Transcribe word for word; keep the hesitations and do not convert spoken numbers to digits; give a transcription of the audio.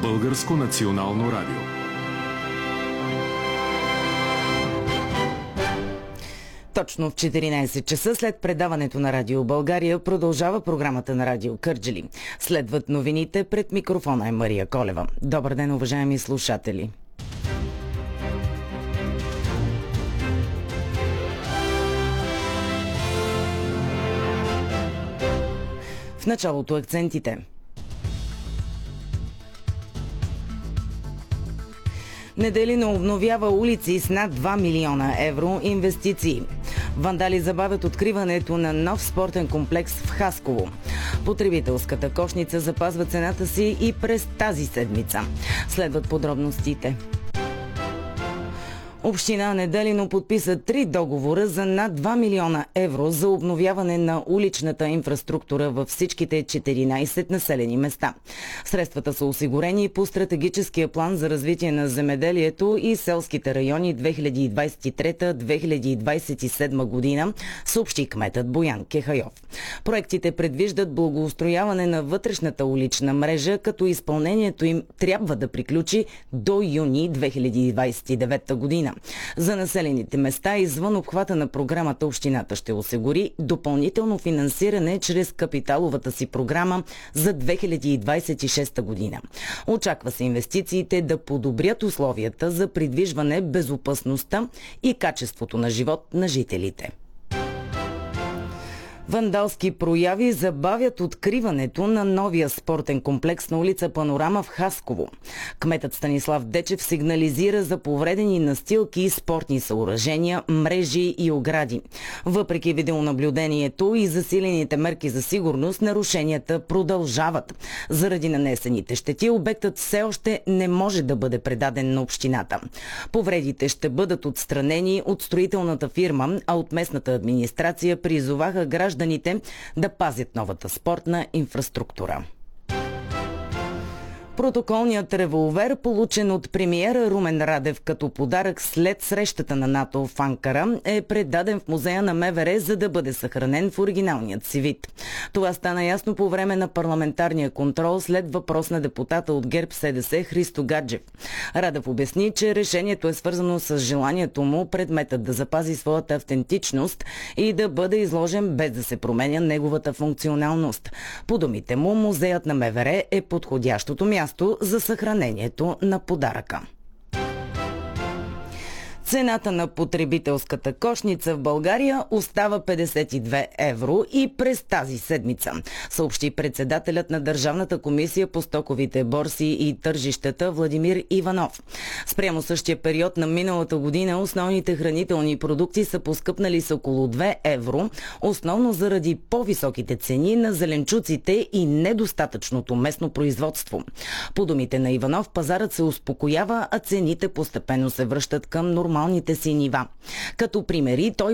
Българско национално радио. Точно в четиринайсет часа след предаването на Радио България продължава програмата на Радио Кърджали. Следват новините, пред микрофона е Мария Колева. Добър ден, уважаеми слушатели! В началото акцентите. Неделино обновява улици с над два милиона евро инвестиции. Вандали забавят откриването на нов спортен комплекс в Хасково. Потребителската кошница запазва цената си и през тази седмица. Следват подробностите. Община Неделино подписа три договора за над два милиона евро за обновяване на уличната инфраструктура във всичките четиринайсет населени места. Средствата са осигурени по стратегическия план за развитие на земеделието и селските райони две хиляди двайсет и трета - две хиляди двайсет и седма година, съобщи кметът Боян Кехайов. Проектите предвиждат благоустрояване на вътрешната улична мрежа, като изпълнението им трябва да приключи до юни две хиляди двайсет и девета година. За населените места извън обхвата на програмата общината ще осигури допълнително финансиране чрез капиталовата си програма за две хиляди двайсет и шеста година. Очаква се инвестициите да подобрят условията за придвижване, безопасността и качеството на живот на жителите. Вандалски прояви забавят откриването на новия спортен комплекс на улица Панорама в Хасково. Кметът Станислав Дечев сигнализира за повредени настилки, спортни съоръжения, мрежи и огради. Въпреки видеонаблюдението и засилените мерки за сигурност, нарушенията продължават. Заради нанесените щети, обектът все още не може да бъде предаден на общината. Повредите ще бъдат отстранени от строителната фирма, а от местната администрация призоваха гражданите да пазят новата спортна инфраструктура. Протоколният револвер, получен от премиера Румен Радев като подарък след срещата на НАТО в Анкара, е предаден в музея на МВР, за да бъде съхранен в оригиналният си вид. Това стана ясно по време на парламентарния контрол след въпрос на депутата от ГЕРБ СДС Христо Гаджев. Радев обясни, че решението е свързано с желанието му предметът да запази своята автентичност и да бъде изложен без да се променя неговата функционалност. По думите му, музеят на МВР е подходящото място за съхранението на подаръка. Цената на потребителската кошница в България остава петдесет и две евро и през тази седмица, съобщи председателят на Държавната комисия по стоковите борси и тържищата Владимир Иванов. Спрямо същия период на миналата година основните хранителни продукти са поскъпнали с около две евро, основно заради по-високите цени на зеленчуците и недостатъчното местно производство. По думите на Иванов, пазарът се успокоява, а цените постепенно се връщат към нормалните си нива. Като примери той